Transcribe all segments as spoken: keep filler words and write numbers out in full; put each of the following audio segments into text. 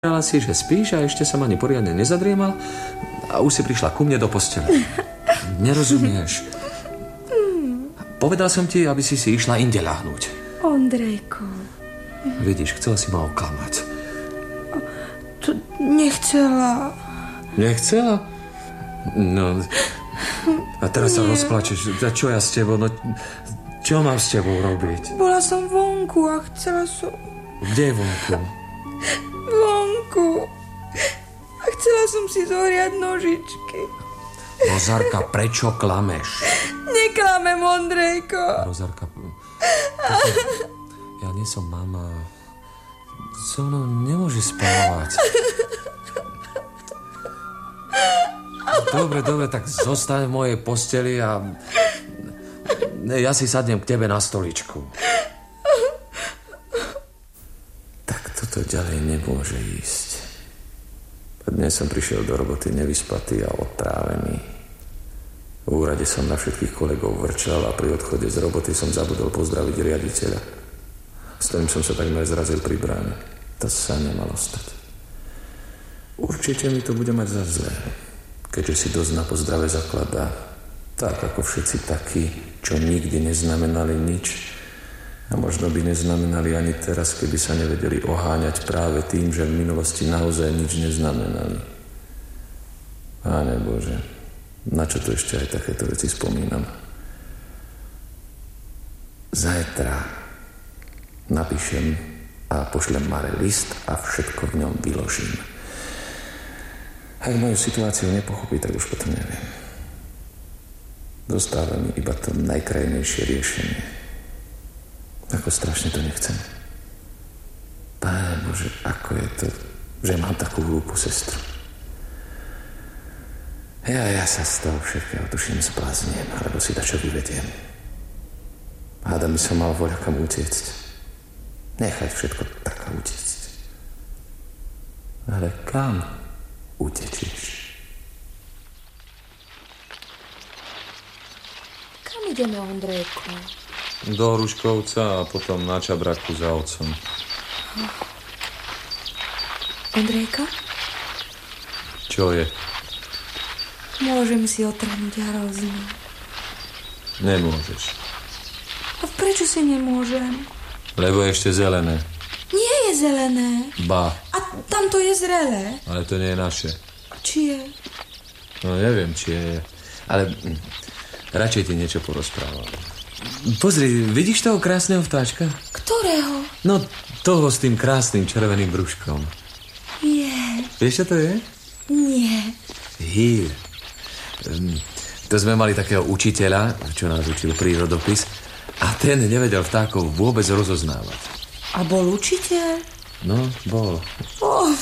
Povedala si, že spíš a ešte som ani poriadne nezadriemal a už si prišla ku mne do postele. Nerozumieš. Povedal som ti, aby si si išla inde ľahnúť. Ondrejko. Vidíš, chcela si ma oklamať. To nechcela. Nechcela? No, a teraz sa rozplačeš. Čo ja s tebou? No, čo mám s tebou robiť? Bola som vonku a chcela som... Kde je vonku? Vonku. A chcela som si zohriať nožičky. Rozárka, prečo klameš? Neklamem, Ondrejko. Rozárka, ja nie som mama. So mnou nemôže spávať. Dobre, dobre, tak zostaň v mojej posteli a ja si sadnem k tebe na stoličku. Tak toto ďalej nemôže ísť. Dnes som prišiel do roboty nevyspatý a odtrávený. V úrade som na všetkých kolegov vrčal a pri odchode z roboty som zabudol pozdraviť riaditeľa, s ktorým som sa takmer zrazil pri bráne. To sa nemalo stať. Určite mi to bude mať za zlé, keďže si dosť na pozdrave zakladá, tak ako všetci takí, čo nikdy neznamenali nič a možno by neznamenali ani teraz, keby sa nevedeli oháňať práve tým, že v minulosti naozaj nič neznamenali. Páne Bože, na čo to ešte aj takéto veci spomínam? Zajtra napíšem a pošlem Mare list a všetko v ňom vyložím. Ak moju situáciu nepochopí, tak už potom neviem. Dostáva mi iba to najkrajnejšie riešenie. Ako strašne to nechcem. Páne Bože, ako je to, že mám takú hlúpu sestru. Ja, ja sa z toho všetkého tuším zblázniem, alebo si dačo vyvediem. Hádam by som mal voľa kam utiecť. Nechať všetko tak a utiecť. Ale kam utečieš? Kam ideme, Ondrejko? Do Hruškovca a potom na Čabraku za otcom. Ondrejka? Čo je? Môžem si otrhnúť hrozno. Nemôžeš. A prečo si nemôžem? Lebo je ešte zelené. Nie je zelené. Ba. A tamto je zrelé. Ale to nie je naše. Či je? No neviem, či je. Ale hm, radšej ti niečo porozprávam. Pozri, vidíš toho krásneho vtáčka? Ktorého? No, toho s tým krásnym červeným brúškom. Je. Vieš, čo to je? Nie. Hýl. Um, to sme mali takého učiteľa, čo nás učil prírodopis, a ten nevedel vtákov vôbec rozoznávať. A bol učiteľ? No, bol. Oh.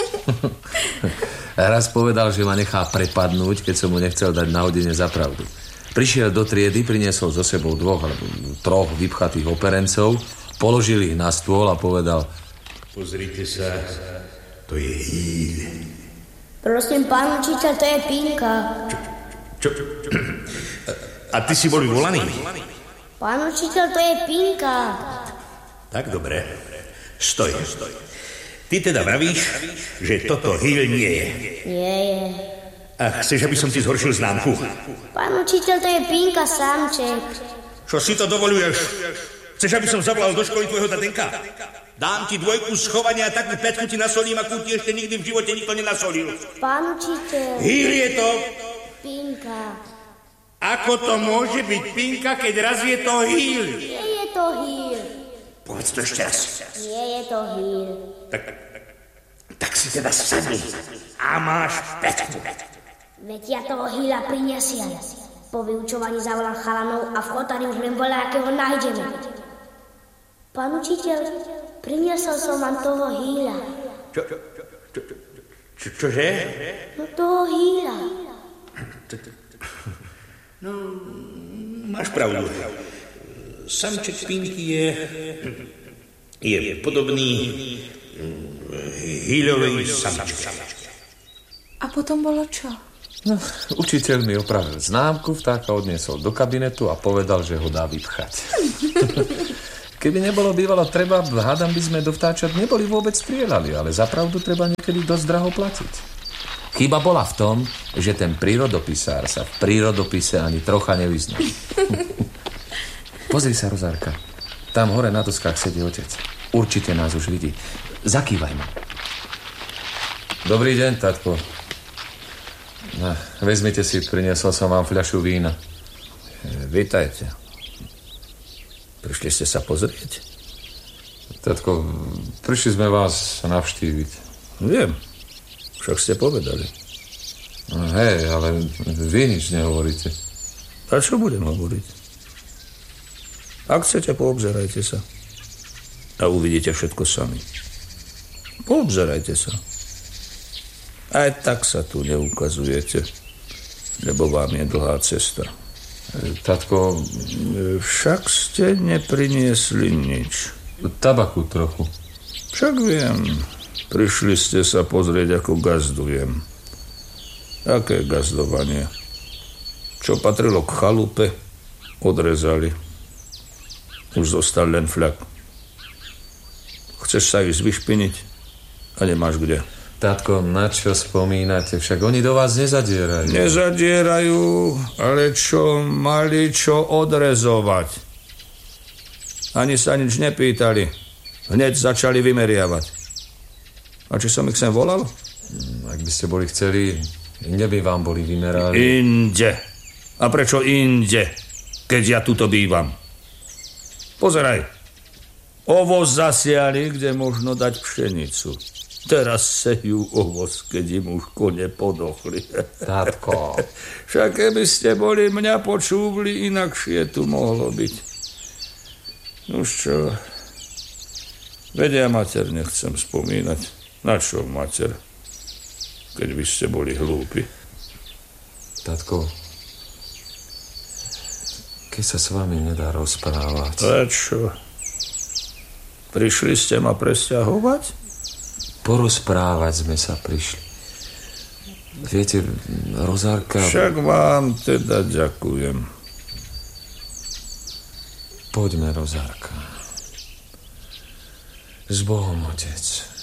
Raz povedal, že ma nechá prepadnúť, keď som mu nechcel dať na hodine za pravdu. Prišiel do triedy, priniesol so sebou dvoch alebo troch vypchatých operencov, položil ich na stôl a povedal: Pozrite sa, to je hýl. Prosím, pán učiteľ, to je Pinka. Čo? čo, čo? A ty si boli volaný? Pán učiteľ, to je Pinka. Tak dobre. Stoj. Ty teda vravíš, že toto hýl nie je. Nie je. A chceš, aby som ti zhoršil známku? Pán učiteľ, to je Pinka samček. Čo si to dovoluješ? Chceš, aby som zavolal do školy tvojho tatenka? Dám ti dvojku schovania a takú pätku ti nasolím, akú ti ešte nikdy v živote nikto nenasolil. Pán učiteľ. Hýl je to. Pinka. Ako to môže byť Pinka, keď raz je to hýl? Nie je to hýl. Povedz to ešte raz. Nie je to hýl. Tak, tak si teda sadni a máš pätku. Veď ja toho hýla prinesiem. Po vyučovaní zavolám chalanov a v chotari už len volá, akého nájdeme. Pán učiteľ, priniesol som vám toho hýla. Čo, čo, čo, čo, čože? No toho hýla. No, máš pravdu. Samček Pinky je, je podobný hýľovej samčke. A potom bolo čo? No, učiteľ mi opravil známku, vtáka odniesol do kabinetu a povedal, že ho dá vypchať. Keby nebolo bývalo treba, hádam by sme do vtáčat neboli vôbec strieľali, ale za pravdu treba niekedy dosť draho platiť. Chyba bola v tom, že ten prírodopisár sa v prírodopise ani trocha nevyzná. Pozri sa, Rozárka. Tam hore na doskách sedí otec. Určite nás už vidí. Zakývaj mu. Dobrý deň, tatko. No, vezmite si, priniesol som vám fľašu vína. Vítajte. Prišli ste sa pozrieť? Tatko, prišli sme vás navštíviť. Viem. Však ste povedali. No, hej, ale vy nič nehovoríte. A čo budem hovoriť? Ak chcete, poobzerajte sa. A uvidíte všetko sami. Poobzerajte sa. Aj tak sa tu neukazujete, lebo vám je dlhá cesta. Tatko... Však ste nepriniesli nič. Tabaku trochu. Však viem. Prišli ste sa pozrieť, ako gazdujem. Aké gazdovanie? Čo patrilo k chalupe, odrezali. Už zostal len flak. Chceš sa ísť vyšpiniť? A nemáš kde. Tatko, na čo spomínate? Však oni do vás nezadierajú. Nezadierajú, ale čo mali čo odrezovať. Ani sa nič nepýtali. Hneď začali vymeriavať. A či som ich sem volal? Ak by ste boli chceli, inde by vám boli vymerali. Inde. A prečo inde, keď ja tuto bývam? Pozeraj. Ovoz zasiali, kde možno dať pšenicu. Teraz sejú ovoz, keď im už kone podochli. Tatko. Však keby ste boli mňa počúvli, inakšie tu mohlo byť. Nuž čo, vedia mater, nechcem spomínať. Na čo mater, keď by ste boli hlúpi? Tatko, keď sa s vami nedá rozprávať. A čo? Prišli ste ma presťahovať? Porozprávať sme sa prišli. Viete, Rozárka... Však vám teda ďakujem. Poďme, Rozárka. S Bohom, otec.